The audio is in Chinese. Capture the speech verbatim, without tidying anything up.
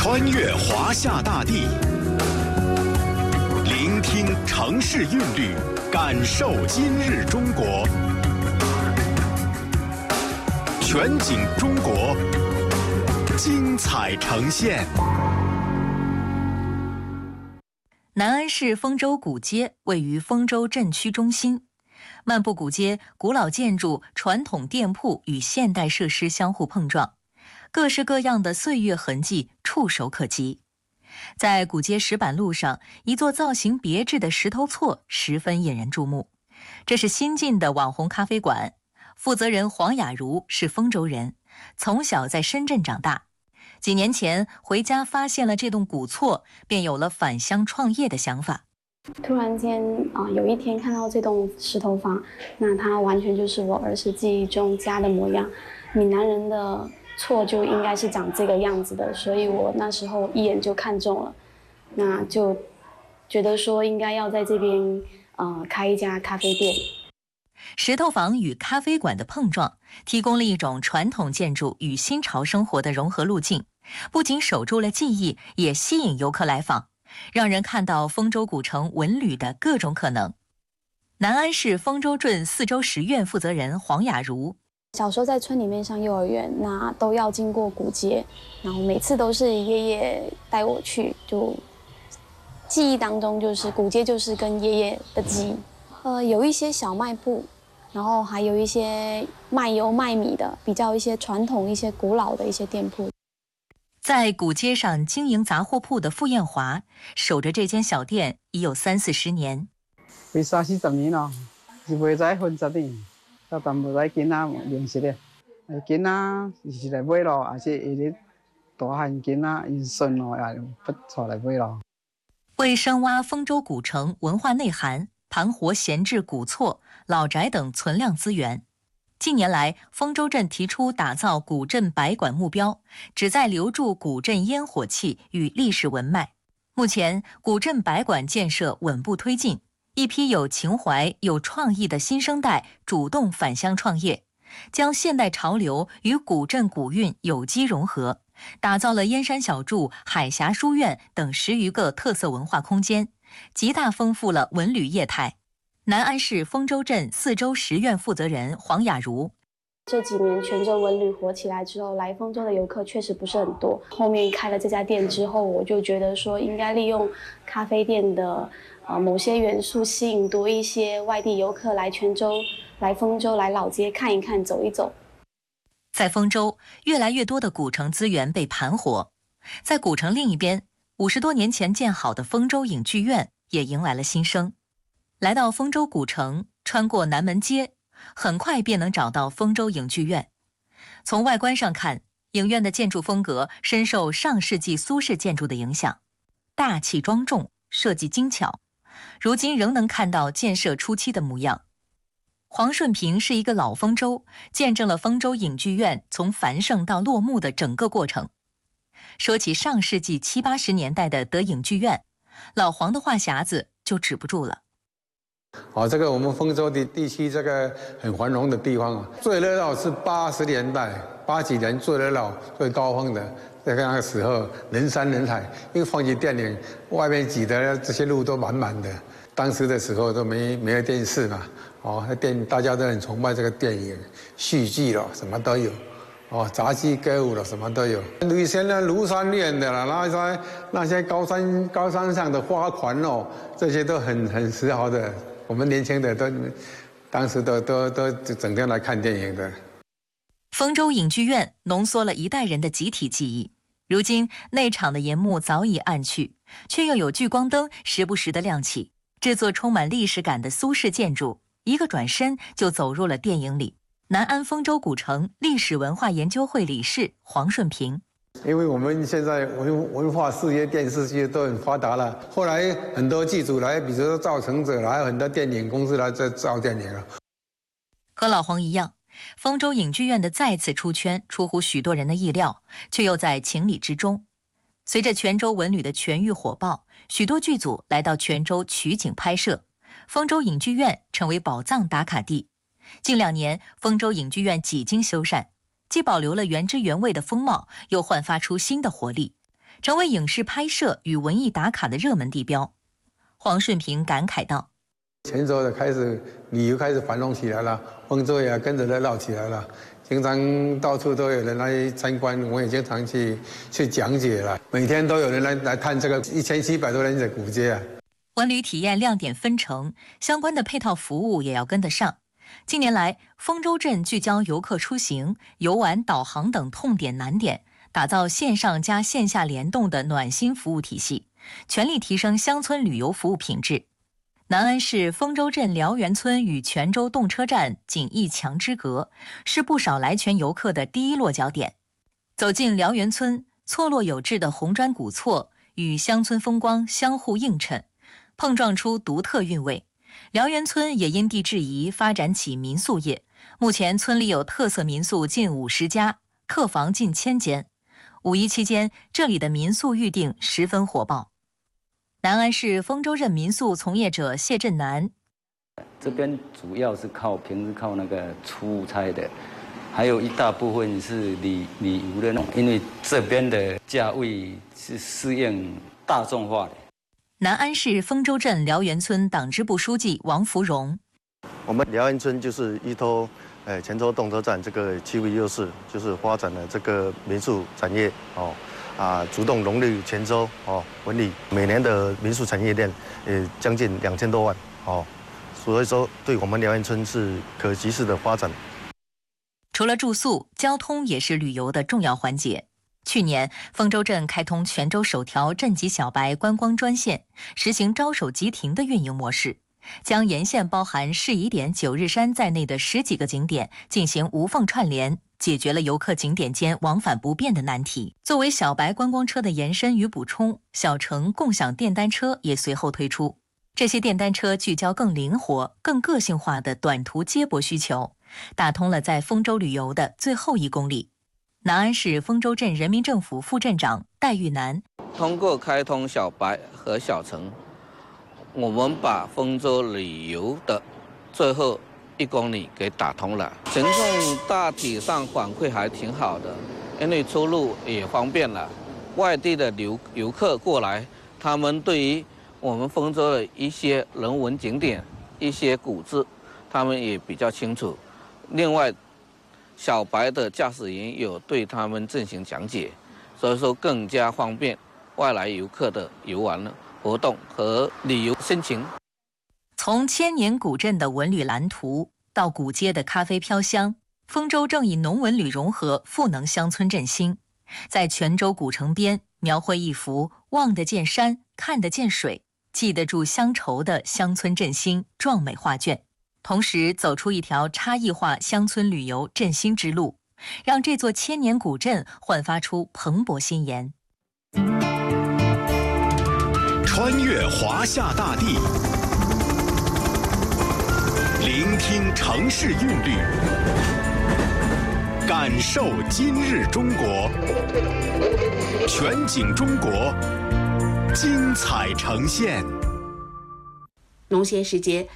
穿越华夏大地，聆听城市韵律，感受今日中国。全景中国，精彩呈现。 南安市丰州古街位于丰州镇区中心，漫步古街，古老建筑、传统店铺与现代设施相互碰撞，各式各样的岁月痕迹触手可及。在古街石板路上，一座造型别致的石头厝十分引人注目。这是新进的网红咖啡馆，负责人黄雅茹是丰州人，从小在深圳长大。几年前回家发现了这栋古厝，便有了返乡创业的想法。 突然间啊、呃，有一天看到这栋石头房，那它完全就是我儿时记忆中家的模样。闽南人的厝就应该是长这个样子的，所以我那时候一眼就看中了，那就觉得说应该要在这边呃开一家咖啡店。 石头房与咖啡馆的碰撞，提供了一种传统建筑与新潮生活的融合路径，不仅守住了记忆，也吸引游客来访，让人看到丰州古城文旅的各种可能。南安市丰州镇四周十院负责人黄雅茹， 小时候在村里面上幼儿园，那都要经过古街，然后每次都是爷爷带我去，就记忆当中就是古街就是跟爷爷的记忆。呃，有一些小卖部，然后还有一些卖油卖米的，比较一些传统、一些古老的一些店铺。 在古街上经营杂货铺的傅艳华，守着这间小店已有三四十年。 会三四十年了，是袂知分十年，到淡薄仔囡仔认识的，囡仔是来买咯，还是下日大汉囡仔因孙咯，也不带来买咯。 为深挖丰州古城文化内涵，盘活闲置古厝、老宅等存量资源。近年来，丰州镇提出打造古镇百馆目标，旨在留住古镇烟火气与历史文脉。目前，古镇百馆建设稳步推进，一批有情怀、有创意的新生代主动返乡创业，将现代潮流与古镇古韵有机融合，打造了燕山小筑、海峡书院等十余个特色文化空间，极大丰富了文旅业态。南安市丰州镇四周十院负责人黄雅茹， 这几年泉州文旅火起来之后，来丰州的游客确实不是很多。后面开了这家店之后，我就觉得说应该利用咖啡店的呃某些元素，吸引多一些外地游客来泉州、来丰州、来老街看一看、走一走。 在丰州，越来越多的古城资源被盘活。在古城另一边，五十多年前建好的丰州影剧院也迎来了新生。来到丰州古城，穿过南门街，很快便能找到丰州影剧院。从外观上看，影院的建筑风格深受上世纪苏式建筑的影响，大气庄重，设计精巧，如今仍能看到建设初期的模样。黄顺平是一个老丰州，见证了丰州影剧院从繁盛到落幕的整个过程。说起上世纪七八十年代的德影剧院，老黄的话匣子就止不住了。 哦，这个我们丰州的地区，这个很繁荣的地方啊，最热闹是八十年代，八几年最热闹、最高峰的，在那个时候人山人海，因为放起电影，外面挤的这些路都满满的。当时的时候都没没有电视嘛，哦，那电大家都很崇拜这个电影，戏剧了什么都有，哦，杂技歌舞了什么都有。以前的庐山院的啦，那些那些高山高山上的花环哦，这些都很很时髦的。我们年轻的都，当时都都都整天来看电影的。 丰州影剧院浓缩了一代人的集体记忆。如今内场的荧幕早已暗去，却又有聚光灯时不时的亮起。这座充满历史感的苏式建筑，一个转身就走入了电影里。南安丰州古城历史文化研究会理事黄顺平。 因为我们现在文文化事业、电视剧都很发达了，后来很多剧组来，比如说造成者来，还有很多电影公司来这造电影了。 和老黄一样，丰州影剧院的再次出圈出乎许多人的意料，却又在情理之中。随着泉州文旅的全域火爆，许多剧组来到泉州取景拍摄，丰州影剧院成为宝藏打卡地。近两年，丰州影剧院几经修缮，既保留了原汁原味的风貌，又焕发出新的活力。 成为影视拍摄与文艺打卡的热门地标。黄顺平感慨道：“ 泉州的开始旅游开始繁荣起来了，丰州也跟着热闹起来了。经常到处都有人来参观，我也经常去去讲解了。每天都有人来来看这个一千七百多人的古街啊。” 文旅体验亮点纷呈，相关的配套服务也要跟得上。近年来，丰州镇聚焦游客出行、游玩、导航等痛点难点，打造线上加线下联动的暖心服务体系，全力提升乡村旅游服务品质。南安市丰州镇辽源村与泉州动车站仅一墙之隔，是不少来泉游客的第一落脚点。走进辽源村，错落有致的红砖古厝与乡村风光相互映衬，碰撞出独特韵味。辽源村也因地制宜发展起民宿业，目前村里有特色民宿近五十家，客房近千间。五一期间，这里的民宿预订十分火爆。南安市丰州镇民宿从业者谢振南：“ 这边主要是靠平时靠那个出差的，还有一大部分是旅旅游的，因为这边的价位是适应大众化的。” 南安市丰州镇辽源村党支部书记王福荣：“ 我们辽源村就是依托呃泉州动车站这个区域优势，就是发展了这个民宿产业哦。”啊，主动融入泉州哦文旅，每年的民宿产业链呃将近两千多万哦，所以说对我们辽源村是可及时的发展。 除了住宿，交通也是旅游的重要环节。去年，丰州镇开通泉州首条镇级小白观光专线，实行招手即停的运营模式，将沿线包含适宜点、九日山在内的十几个景点进行无缝串联，解决了游客景点间往返不便的难题。作为小白观光车的延伸与补充，小城共享电单车也随后推出。这些电单车聚焦更灵活、更个性化的短途接驳需求，打通了在丰州旅游的最后一公里。南安市丰州镇人民政府副镇长戴玉南：“ 通过开通小白和小城，我们把丰州旅游的最后一公里给打通了，群众大体上反馈还挺好的，因为出入也方便了。外地的游游客过来，他们对于我们丰州的一些人文景点、一些古迹，他们也比较清楚。另外，小白的驾驶员有对他们进行讲解，所以说更加方便外来游客的游玩活动和旅游心情。” 从千年古镇的文旅蓝图到古街的咖啡飘香，丰州正以农文旅融合赋能乡村振兴，在泉州古城边描绘一幅望得见山、看得见水、记得住乡愁的乡村振兴壮美画卷，同时走出一条差异化乡村旅游振兴之路，让这座千年古镇焕发出蓬勃新颜。 穿越华夏大地，聆听城市韵律，感受今日中国，全景中国，精彩呈现。 农闲时节，